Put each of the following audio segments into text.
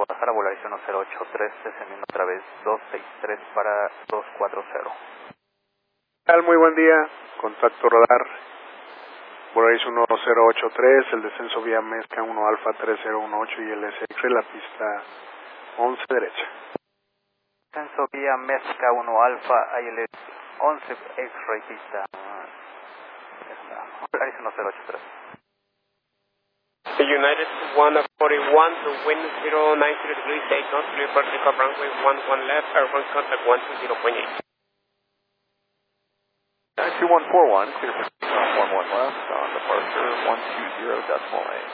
Guadalajara, Volaris 1083, descendiendo otra vez 263 para 240. Muy buen día, contacto radar, Volaris 1083, el descenso vía Mezca 1 Alfa 3018 y el SX, la pista 11 derecha. Descenso vía Mezca 1 Alfa, ILS 11 X-Ray pista. Volaris 1083. The United 141 to wind 090 degrees, take north, clear for takeoff runway 11 left, airborne contact 120.8. 2141, clear for takeoff 11 left, on departure 120.8.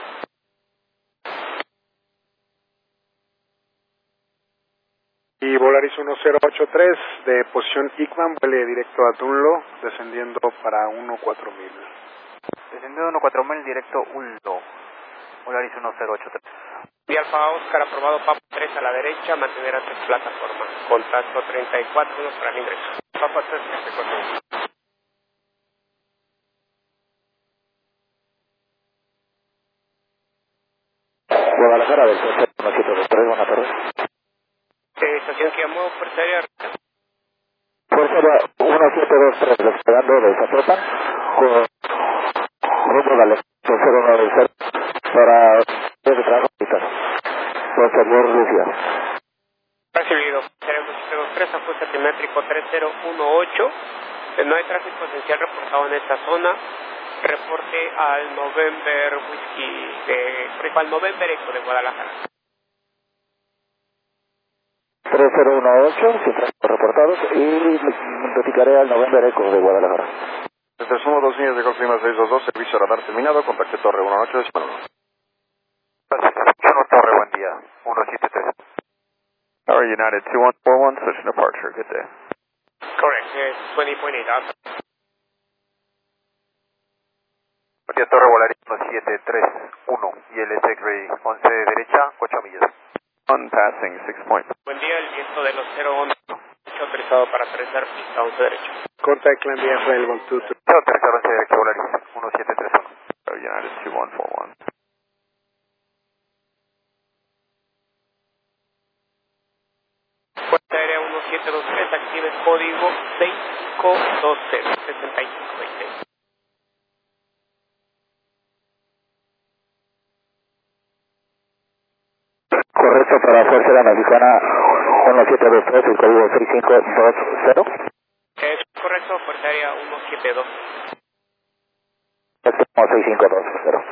Y Volaris 1083 de posición ICMAN, vuele directo a Tunlo, descendiendo para 14000. Descendiendo 14000, directo ULDO. Volaris 1083. Y Alfa Oscar, aprobado Papa 3 a la derecha, mantener antes plataforma. Contacto 34, unos para el ingreso. Papa 3, 34. Guadalajara del 1723, buenas tardes. Estación que llamó Fuerza Aérea. Fuerza Aérea 1723, despegando de Zapopan, con rumbo de la 090 para de trabajo militar. Posterior Rusia. Recibido. Seremos 723, ajuste altimétrico 3018. No hay tráfico esencial reportado en esta zona. Reporte al November Whisky, al November Eco de Guadalajara. 3018, sin tráfico reportados, y notificaré al November Eco de Guadalajara. Desde Sumo 2 líneas de Golf Lima 622, servicio radar terminado, contacte Torre 18 de España. Torre, buen día, 173. Tower United 2141, switching departure, good day. Correct, 20.8 Alpha. Buen día, Torre Volaris 1731 y el X-Ray 11 derecha, 8 millas. On passing 6 points. Buen día, el viento de los 011, autorizado para aterrizar pista 11 derecha. Contact land vía available to Aterrizar 11 derecha, Volaris 1731. Tower United 2141. Fuerza Aérea 1723, active el código 6520, 6520. Correcto, para Fuerza Aérea Mexicana 1723, el código 6520. Es correcto, Fuerza Aérea 172. 6520.